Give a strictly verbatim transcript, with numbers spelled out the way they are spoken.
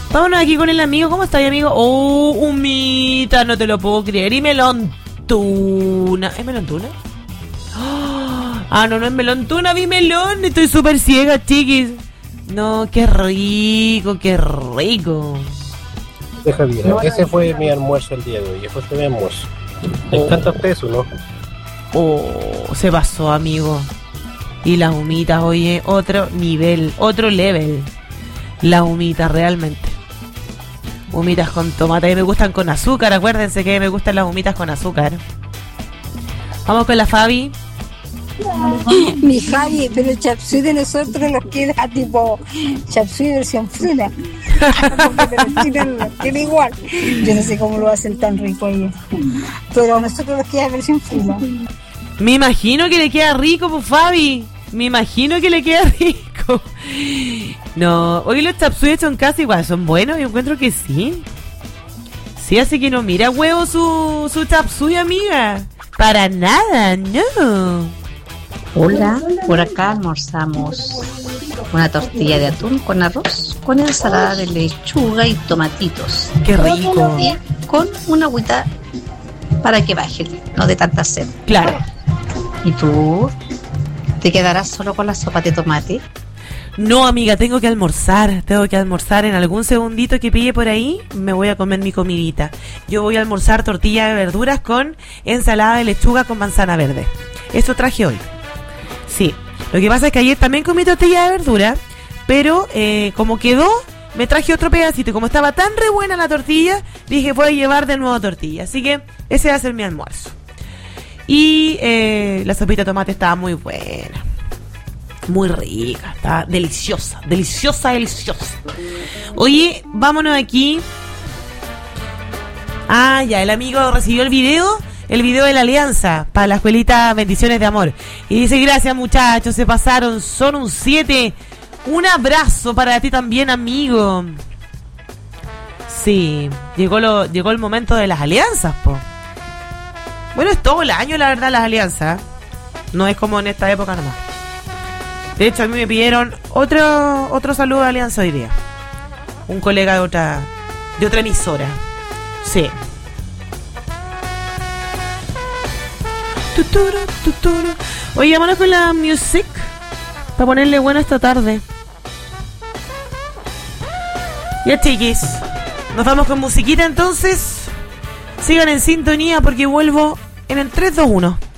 Vámonos aquí con el amigo. ¿Cómo está, amigo? Oh, humita, no te lo puedo creer. Y melón tuna. ¿Es melón tuna? Ah, no, no es melón tuna, vi melón. Estoy súper ciega, chiquis. No, qué rico, qué rico. Deja bien, ese fue mi almuerzo el día de hoy. Ese fue mi almuerzo. ¿Le encanta a usted eso, no? Oh, se pasó, amigo. Y las humitas, oye, otro nivel, otro level. Las humitas, realmente. Humitas con tomate. A mí me gustan con azúcar, acuérdense que me gustan las humitas con azúcar. Vamos con la Fabi. Mi Javi, pero el chapsui de nosotros los queda tipo chapsui versión fruna. Porque los chinos los queda igual. Yo no sé cómo lo hacen tan rico ellos. Pero a nosotros los queda versión fruna. Me imagino que le queda rico, pues, Fabi. Me imagino que le queda rico. No, hoy los chapsui hechos en casa igual son buenos. Yo encuentro que sí. Sí, así que no mira huevo su, su chapsui, amiga. Para nada, no. Hola, por acá almorzamos una tortilla de atún con arroz, con ensalada de lechuga y tomatitos. ¡Qué rico! Y con una agüita para que baje, no de tanta sed. Claro. ¿Y tú? ¿Te quedarás solo con la sopa de tomate? No, amiga, tengo que almorzar. Tengo que almorzar en algún segundito que pille por ahí. Me voy a comer mi comidita. Yo voy a almorzar tortilla de verduras con ensalada de lechuga con manzana verde. Eso traje hoy. Sí, lo que pasa es que ayer también comí tortilla de verdura, pero eh, como quedó, me traje otro pedacito y como estaba tan re buena la tortilla, dije voy a llevar de nuevo tortilla, así que ese va a ser mi almuerzo. Y eh, la sopita de tomate estaba muy buena, muy rica, estaba deliciosa, deliciosa, deliciosa. Oye, vámonos aquí. Ah, ya, el amigo recibió el video. El video de la alianza para la escuelita Bendiciones de Amor. Y dice, gracias muchachos, se pasaron, son un siete. Un abrazo para ti también, amigo. Sí, llegó lo, llegó el momento de las alianzas, po. Bueno, es todo el año, la verdad, las alianzas. No es como en esta época nomás. De hecho, a mí me pidieron otro, otro saludo de alianza hoy día. Un colega de otra, de otra emisora. Sí. Oye, vámonos con la music para ponerle bueno esta tarde. Ya, chiquis, nos vamos con musiquita entonces. Sigan en sintonía porque vuelvo en el tres, dos, uno.